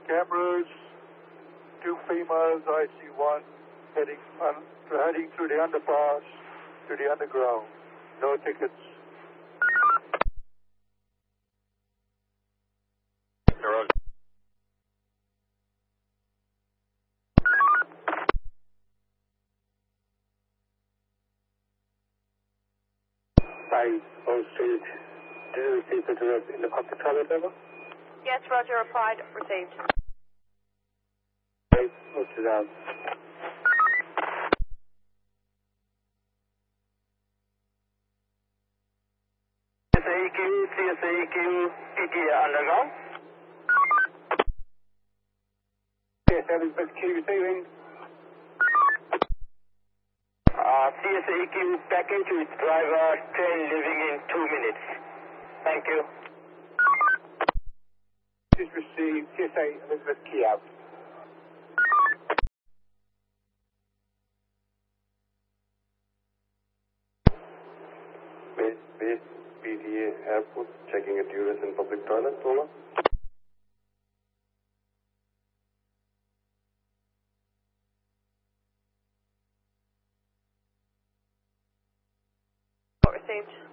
Cameras, 2 females, IC1, heading through the underpass to the underground. No tickets. Roger. Street. Did you receive the direct in the public toilet ever? Yes, Roger, replied, received. Okay, move to that. CSAEQ, PT underground. CSA Elizabeth Q receiving. CSAEQ package with driver, train leaving in 2 minutes. Thank you. Please receive CSA Elizabeth Key out. Base PTA Airport, checking a tourist in public toilet, over. Received.